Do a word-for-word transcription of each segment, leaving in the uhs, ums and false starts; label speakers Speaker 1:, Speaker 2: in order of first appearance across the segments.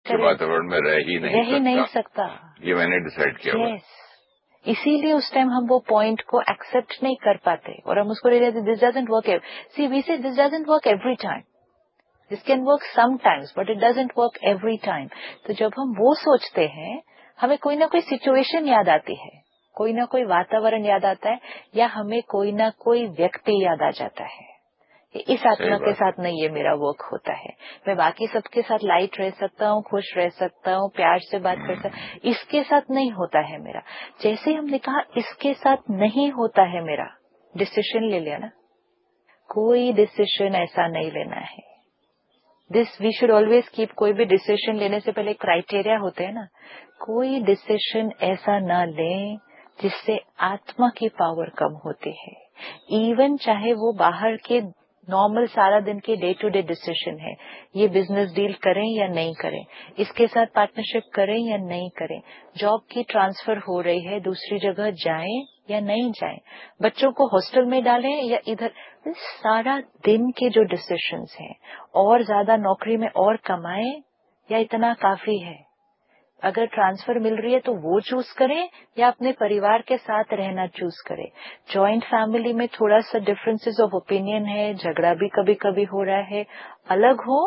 Speaker 1: के वातावरण में रह ही नहीं
Speaker 2: रह ही नहीं सकता।
Speaker 1: ये मैंने डिसाइड किया हुआ।
Speaker 2: yes. इसीलिए उस टाइम हम वो पॉइंट को एक्सेप्ट नहीं कर पाते और हम उसको realise this doesn't work. C we से this doesn't work every time, this can work some times but it doesn't work every time. तो जब हम वो सोचते हैं हमें कोई ना कोई सिचुएशन याद आती है, कोई ना कोई वातावरण याद आता है, या हमें कोई ना कोई व्यक्ति याद आ जाता है। इस आत्मा के साथ नहीं ये मेरा वर्क होता है। मैं बाकी सबके साथ लाइट रह सकता हूँ, खुश रह सकता हूँ, प्यार से बात कर सकता हूँ, इसके साथ नहीं होता है मेरा। जैसे हमने कहा इसके साथ नहीं होता है मेरा, डिसीजन ले लिया ना, कोई डिसीजन ऐसा नहीं लेना है। This we should always keep, कोई भी डिसीजन लेने से पहले क्राइटेरिया होते हैं ना, कोई डिसीजन ऐसा ना लें जिससे आत्मा की पावर कम होती है। इवन चाहे वो बाहर के नॉर्मल सारा दिन के डे टू डे डिसीजन है, ये बिजनेस डील करें या नहीं करें, इसके साथ पार्टनरशिप करें या नहीं करें, जॉब की ट्रांसफर हो रही है दूसरी जगह जाएं या नहीं जाएं, बच्चों को हॉस्टल में डालें या इधर, सारा दिन के जो डिसीजंस हैं, और ज्यादा नौकरी में और कमाएं या इतना काफी है, अगर ट्रांसफर मिल रही है तो वो चूज करें या अपने परिवार के साथ रहना चूज करें। जॉइंट फैमिली में थोड़ा सा डिफरेंसेस ऑफ ओपिनियन है, झगड़ा भी कभी कभी हो रहा है, अलग हो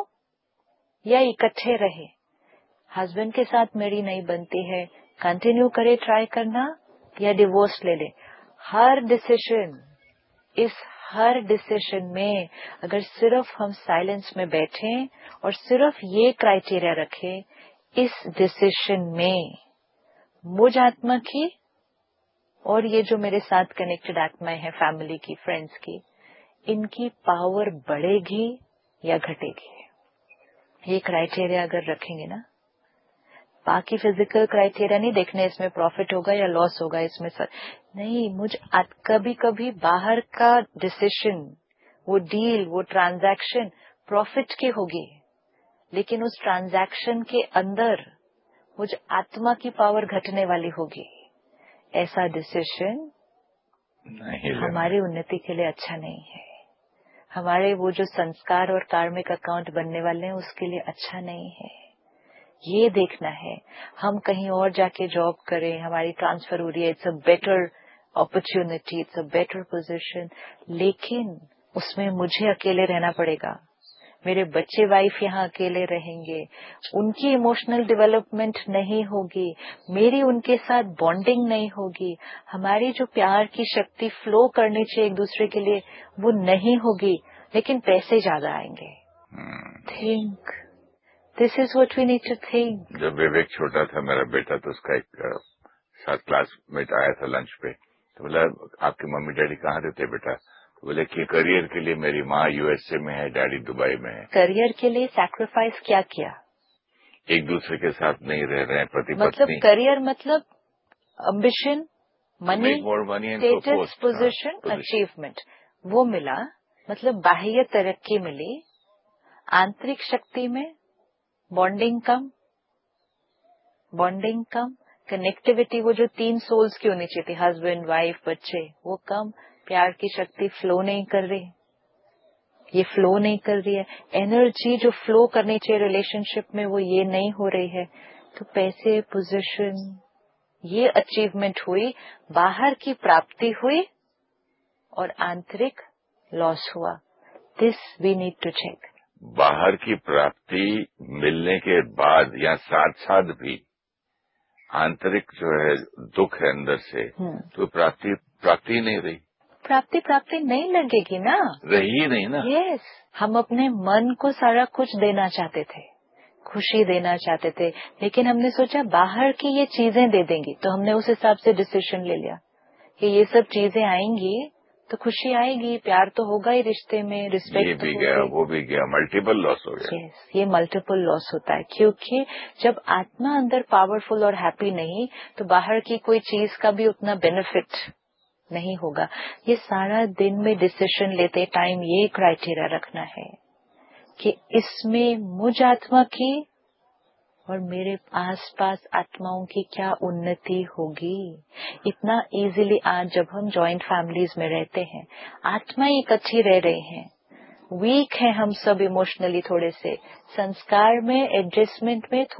Speaker 2: या इकट्ठे रहे, हस्बैंड के साथ मेरी नहीं बनती है, कंटिन्यू करे ट्राई करना या डिवोर्स ले ले। हर डिसीजन, इस हर डिसीजन में अगर सिर्फ हम साइलेंस में बैठें और सिर्फ ये क्राइटेरिया रखें, इस डिसीजन में मुझ आत्मा की और ये जो मेरे साथ कनेक्टेड आत्माएं हैं, फैमिली की, फ्रेंड्स की, इनकी पावर बढ़ेगी या घटेगी, ये क्राइटेरिया अगर रखेंगे ना, बाकी फिजिकल क्राइटेरिया नहीं देखने इसमें प्रॉफिट होगा या लॉस होगा, इसमें सर नहीं, मुझ कभी कभी बाहर का डिसीजन, वो डील, वो ट्रांजैक्शन प्रॉफिट की होगी, लेकिन उस ट्रांजैक्शन के अंदर मुझ आत्मा की पावर घटने वाली होगी। ऐसा डिसीजन हमारी उन्नति के लिए अच्छा नहीं है, हमारे वो जो संस्कार और कार्मिक अकाउंट बनने वाले हैं उसके लिए अच्छा नहीं है। ये देखना है, हम कहीं और जाके जॉब करें, हमारी ट्रांसफर हो रही है, it's a better opportunity, it's a better position, लेकिन उसमें मुझे अकेले रहना पड़ेगा, मेरे बच्चे वाइफ यहाँ अकेले रहेंगे, उनकी इमोशनल डेवलपमेंट नहीं होगी, मेरी उनके साथ बॉन्डिंग नहीं होगी, हमारी जो प्यार की शक्ति फ्लो करनी चाहिए एक दूसरे के लिए वो नहीं होगी, लेकिन पैसे ज्यादा आएंगे। Think, this is what we need to think.
Speaker 1: जब विवेक छोटा था मेरा बेटा, तो उसका एक साथ क्लासमेट आया था लंच पे, तो बोला आपके मम्मी डैडी कहाँ रहते बेटा? तो बोले कि करियर के लिए मेरी माँ यूएसए में है, डैडी दुबई में है।
Speaker 2: करियर के लिए सैक्रिफाइस क्या किया?
Speaker 1: एक दूसरे के साथ नहीं रह रहे हैं, पति
Speaker 2: मतलब
Speaker 1: पत्नी।
Speaker 2: करियर मतलब ambition, money,
Speaker 1: status,
Speaker 2: position, achievement, वो मिला, मतलब बाह्य तरक्की मिली, आंतरिक शक्ति में बॉन्डिंग कम, बॉन्डिंग कम, कनेक्टिविटी, वो जो तीन सोल्स की होनी चाहिए थी, हस्बैंड वाइफ बच्चे, वो कम, प्यार की शक्ति फ्लो नहीं कर रही, ये फ्लो नहीं कर रही है, एनर्जी जो फ्लो करनी चाहिए रिलेशनशिप में वो ये नहीं हो रही है, तो पैसे, पोजीशन, ये अचीवमेंट हुई, बाहर की प्राप्ति हुई और आंतरिक लॉस हुआ। This we need to check.
Speaker 1: बाहर की प्राप्ति मिलने के बाद या साथ साथ भी आंतरिक जो है दुख है अंदर से, तो प्राप्ति प्राप्ति नहीं रही,
Speaker 2: प्राप्ति प्राप्ति नहीं लगेगी ना,
Speaker 1: रही नहीं ना।
Speaker 2: यस, हम अपने मन को सारा कुछ देना चाहते थे, खुशी देना चाहते थे, लेकिन हमने सोचा बाहर की ये चीजें दे देंगी, तो हमने उस हिसाब से डिसीजन ले लिया कि ये सब चीजें आएंगी तो खुशी आएगी, प्यार तो होगा ही रिश्ते में, रिस्पेक्ट
Speaker 1: ये भी गया, वो भी गया, मल्टीपल लॉस हो गया।
Speaker 2: yes, ये मल्टीपल लॉस होता है, क्योंकि जब आत्मा अंदर पावरफुल और हैप्पी नहीं, तो बाहर की कोई चीज का भी उतना बेनिफिट नहीं होगा। ये सारा दिन में डिसीजन लेते टाइम ये क्राइटेरिया रखना है कि इसमें मुझ आत्मा की और मेरे आसपास आत्माओं की क्या उन्नति होगी। इतना इजीली आज जब हम जॉइंट फैमिलीज में रहते हैं, आत्माएं एक अच्छी रह रही हैं, वीक हैं हम सब इमोशनली, थोड़े से संस्कार में एडजस्टमेंट में